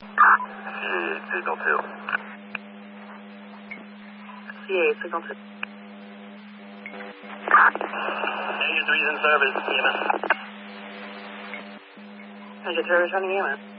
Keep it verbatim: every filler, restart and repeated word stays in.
C A eight, signal two. C A eight, signal two. Engine three's in service, E M S. Engine three returning E M S.